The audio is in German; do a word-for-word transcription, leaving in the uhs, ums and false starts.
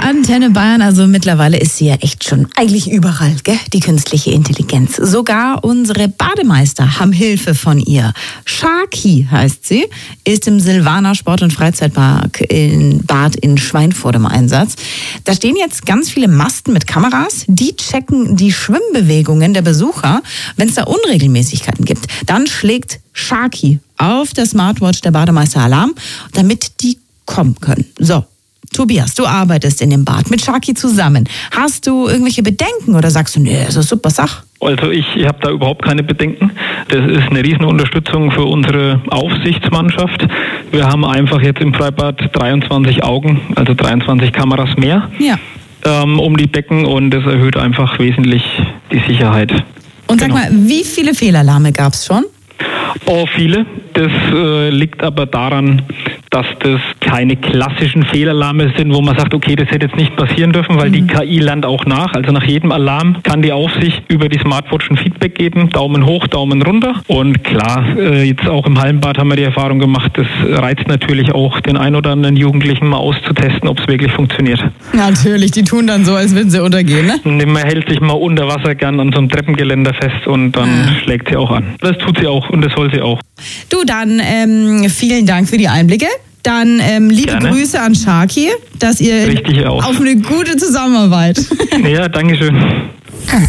Antenne Bayern, also mittlerweile ist sie ja echt schon eigentlich überall, gell? Die künstliche Intelligenz. Sogar unsere Bademeister haben Hilfe von ihr. Sharky heißt sie, ist im Silvaner Sport- und Freizeitpark in Bad in Schweinfurt im Einsatz. Da stehen jetzt ganz viele Masten mit Kameras, die checken die Schwimmbewegungen der Besucher. Wenn es da Unregelmäßigkeiten gibt, dann schlägt Sharky auf der Smartwatch der Bademeister Alarm, damit die kommen können. So. Tobias, du arbeitest in dem Bad mit Sharky zusammen. Hast du irgendwelche Bedenken oder sagst du, nee, das ist eine super Sache? Also ich habe da überhaupt keine Bedenken. Das ist eine riesen Unterstützung für unsere Aufsichtsmannschaft. Wir haben einfach jetzt im Freibad dreiundzwanzig Augen, also dreiundzwanzig Kameras mehr, ja. ähm, um die Becken, und das erhöht einfach wesentlich die Sicherheit. Und genau. Sag mal, wie viele Fehlalarme gab es schon? Oh, viele. Das äh, liegt aber daran, dass das keine klassischen Fehlalarme sind, wo man sagt, okay, das hätte jetzt nicht passieren dürfen, weil mhm. die K I lernt auch nach. Also nach jedem Alarm kann die Aufsicht über die Smartwatch ein Feedback geben, Daumen hoch, Daumen runter. Und klar, äh, jetzt auch im Hallenbad haben wir die Erfahrung gemacht, das reizt natürlich auch den ein oder anderen Jugendlichen mal auszutesten, ob es wirklich funktioniert. Natürlich, die tun dann so, als würden sie untergehen, ne? Man hält sich mal unter Wasser gern an so einem Treppengeländer fest und dann ah. schlägt sie auch an. Das tut sie auch und das soll sie auch. Du, dann ähm, vielen Dank für die Einblicke. Dann ähm, liebe Gerne. Grüße an Sharky, dass ihr Richtig auch. auf eine gute Zusammenarbeit. Ja, danke schön.